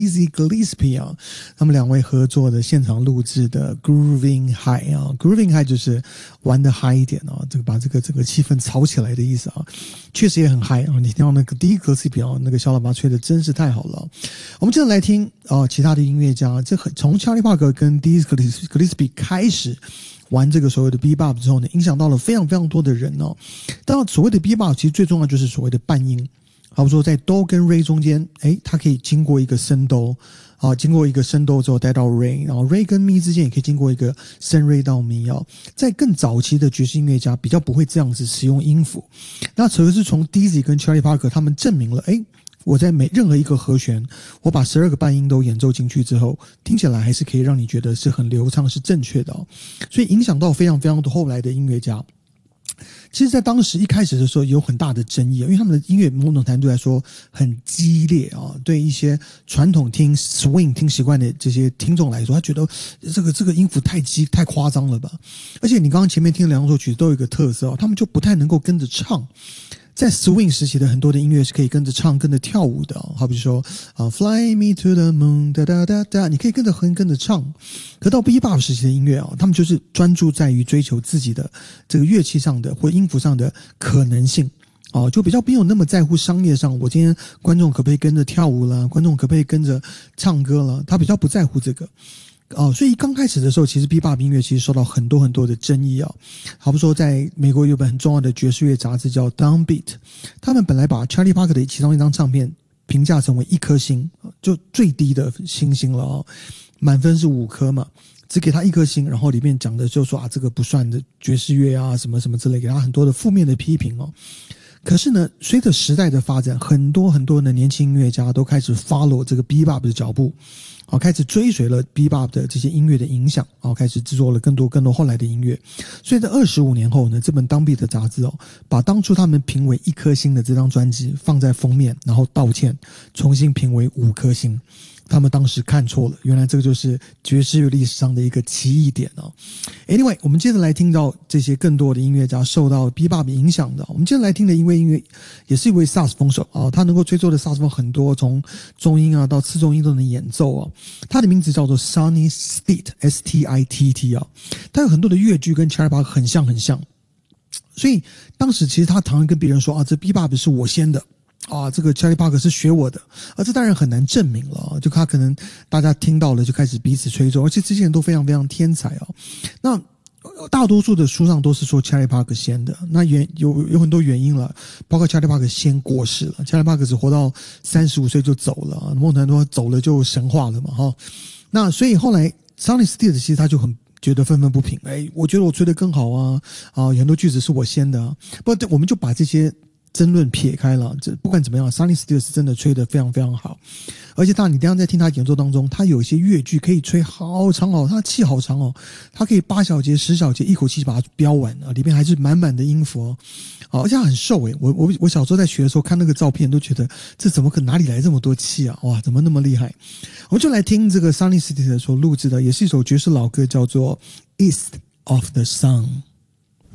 Dizzy Gillespie 啊，他们两位合作的现场录制的 Grooving High 啊 ，Grooving High 就是玩的嗨一点啊，这个把这个整个气氛炒起来的意思啊，确实也很嗨啊！你听到那个Dizzy Gillespie 啊，那个小喇叭吹的真是太好了。我们接着来听其他的音乐家，从 Charlie Parker 跟 Dizzy Gillespie 开始玩这个所谓的 Bebop 之后呢，影响到了非常非常多的人哦。当然，所谓的 Bebop 其实最重要就是所谓的半音。好比说在哆跟 Re 中间，它可以经过一个升哆，经过一个升哆之后带到 Re， 然后 Re 跟 Mi 之间也可以经过一个升 Re 到 Mi 哦。在更早期的爵士音乐家比较不会这样子使用音符，那可是从 Dizzy 跟 Charlie Parker 他们证明了，我在任何一个和弦，我把12个半音都演奏进去之后，听起来还是可以让你觉得是很流畅，是正确的哦。所以影响到非常非常多后来的音乐家。其实在当时一开始的时候有很大的争议，因为他们的音乐某种程度来说很激烈啊，对一些传统听 swing 听习惯的这些听众来说，他觉得这个音符太夸张了吧。而且你刚刚前面听的两首曲子都有一个特色他们就不太能够跟着唱。在 swing 时期的很多的音乐是可以跟着唱跟着跳舞的好比说Fly me to the moon 哒哒哒哒，你可以跟着哼跟着唱。可到 Bebop 时期的音乐他们就是专注在于追求自己的这个乐器上的或音符上的可能性就比较没有那么在乎商业上我今天观众可不可以跟着跳舞啦，观众可不可以跟着唱歌啦，他比较不在乎这个所以刚开始的时候，其实 Bebop 音乐其实受到很多很多的争议好比说，在美国有本很重要的爵士乐杂志叫 Downbeat， 他们本来把 Charlie Parker 的其中一张唱片评价成为1颗星，就最低的星星了满分是5颗嘛，只给他1颗星，然后里面讲的就说这个不算的爵士乐什么什么之类，给他很多的负面的批评可是呢，随着时代的发展，很多很多的年轻音乐家都开始 follow 这个 Bebop 的脚步开始追随了 Bebop 的这些音乐的影响开始制作了更多后来的音乐。所以在25年后呢，这本 Downbeat 的杂志把当初他们评为1颗星的这张专辑放在封面，然后道歉，重新评为5颗星。他们当时看错了，原来这个就是爵士乐历史上的一个奇异点Anyway， 我们接着来听到这些更多的音乐家受到 Bebop 影响的。我们接着来听的音乐也是一位萨克斯风手他能够吹奏的萨克斯风很多，从中音到次中音都能演奏他的名字叫做 Sonny Stitt S-T-I-T-T 他有很多的乐句跟 Charlie Parker 很像，所以当时其实他常常跟别人说这 Bebop 是我先的这个 Charlie Parker 是学我的这当然很难证明了就他可能大家听到了就开始彼此吹奏，而且这些人都非常非常天才那大多数的书上都是说 Charlie Parker 先的，那有很多原因了，包括 Charlie Parker 先过世了， Charlie Parker 只活到35岁就走了，某种程度说走了就神话了嘛那所以后来 Sonny Stitt 其实他就很觉得愤愤不平，我觉得我吹得更好有很多句子是我先的不过我们就把这些争论撇开了，这不管怎么样 Sonny Stitt 是真的吹得非常非常好，而且你等一下在听他演奏当中，他有一些乐句可以吹好长他气好长他可以8小节10小节一口气把它飙完里面还是满满的音符而且他很瘦我小时候在学的时候看那个照片都觉得这怎么可能哪里来这么多气哇怎么那么厉害。我们就来听这个 Sonny Stitt 所录制的也是一首爵士老歌，叫做 East of the Sun。